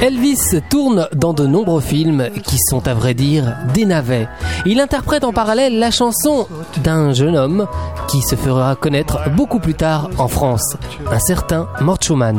Elvis tourne dans de nombreux films qui sont à vrai dire des navets. Il interprète en parallèle la chanson d'un jeune homme qui se fera connaître beaucoup plus tard en France, un certain Mort Schumann.